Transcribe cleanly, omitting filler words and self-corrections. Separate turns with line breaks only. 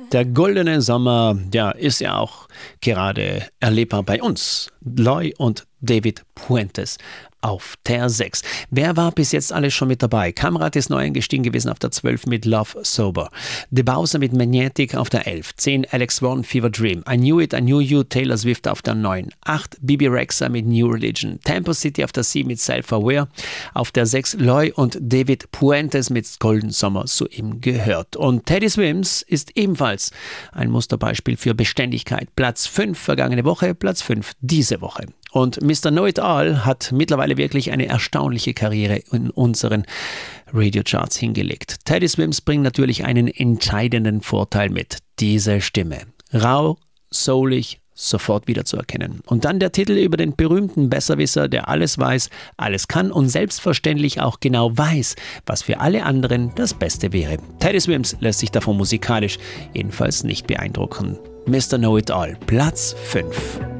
Der goldene Sommer, ja, ist ja auch gerade erlebbar bei uns. Loy und David Puentes auf der 6. Wer war bis jetzt alles schon mit dabei? Kamrat ist neu eingestiegen gewesen auf der 12 mit Love Sober. The Bowser mit Magnetic auf der 11. 10 Alex Warren, Fever Dream. I Knew It, I Knew You, Taylor Swift auf der 9. 8 Bibi Rexha mit New Religion. Tempo City auf der 7 mit Self-Aware. Auf der 6 Loy und David Puentes mit Golden Sommer soeben gehört. Und Teddy Swims ist ebenfalls ein Musterbeispiel für Beständigkeit. Platz 5 vergangene Woche, Platz 5 diese Woche. Und Mr. Know-It-All hat mittlerweile wirklich eine erstaunliche Karriere in unseren Radiocharts hingelegt. Teddy Swims bringt natürlich einen entscheidenden Vorteil mit. Diese Stimme. Rau, soulig, sofort wiederzuerkennen. Und dann der Titel über den berühmten Besserwisser, der alles weiß, alles kann und selbstverständlich auch genau weiß, was für alle anderen das Beste wäre. Teddy Swims lässt sich davon musikalisch jedenfalls nicht beeindrucken. Mr. Know-It-All, Platz 5.